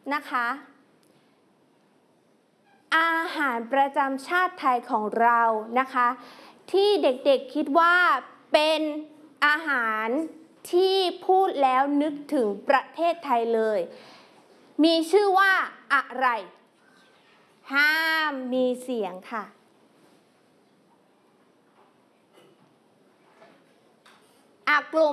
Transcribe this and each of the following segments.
นะคะอาหารประจำชาติไทยของเรานะคะที่เด็กๆคิดว่าเป็นอาหารที่พูดแล้วนึกถึงประเทศไทยเลยมีชื่อว่าอะไรห้ามมีเสียงค่ะกลุ่ม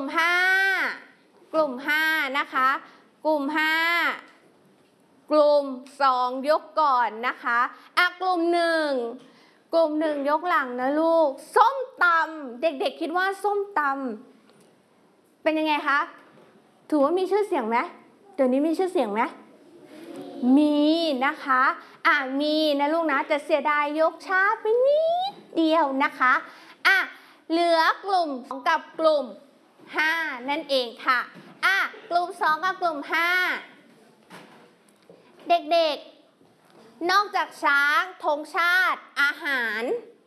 5นะคะกลุ่ม5กลุ่ม2ยกก่อนนะคะกลุ่ม1ยกหลังนะลูกส้มตำเด็กๆคิดว่าส้มตำเป็นยังไงคะถือว่ามีชื่อเสียงไหมเดี๋ยวนี้มีชื่อเสียงไหมมีนะคะมีนะลูกนะแต่เสียดายยกช้าไปนิดเดียวนะคะเหลือกลุ่ม2กับกลุ่ม5นั่นเองค่ะกลุ่ม2กับกลุ่ม5เด็กๆนอกจากช้างธงชาติอาหาร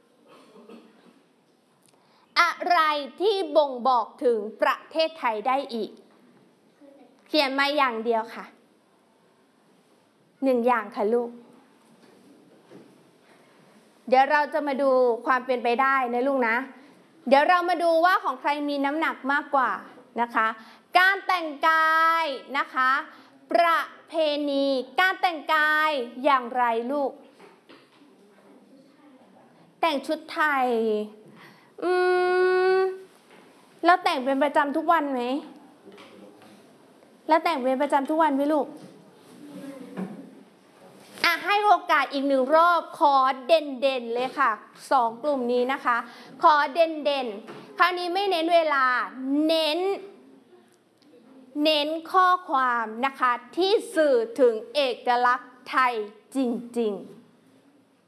อะไรที่บ่งบอกถึงประเทศไทยได้อีกเขียนมาอย่างเดียวค่ะ1อย่างค่ะลูกเดี๋ยวเราจะมาดูความเป็นไปได้นะลูกนะเดี๋ยวเรามาดูว่าของใครมีน้ำหนักมากกว่านะคะการแต่งกายนะคะประเพณีการแต่งกายอย่างไรลูกแต่งชุดไทยแล้วแต่งเป็นประจำทุกวันไหมแล้วแต่งเป็นประจำทุกวันไหมลูกให้โอกาสอีก1รอบขอเด่นๆเลยค่ะ2กลุ่มนี้นะคะขอเด่นๆคราวนี้ไม่เน้นเวลาเน้นข้อความนะคะที่สื่อถึงเอกลักษณ์ไทยจริงๆ